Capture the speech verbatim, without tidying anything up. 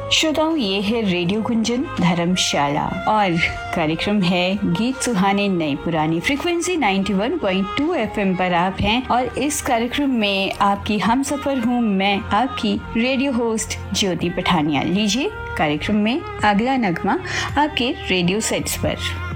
श्रोताओं, ये है रेडियो गुंजन धर्मशाला और कार्यक्रम है गीत सुहाने नई पुरानी। फ्रीक्वेंसी इक्यानवे पॉइंट दो एफएम पर आप हैं और इस कार्यक्रम में आपकी हम सफर हूँ मैं, आपकी रेडियो होस्ट ज्योति पठानिया। लीजिए कार्यक्रम में अगला नगमा आपके रेडियो सेट्स पर।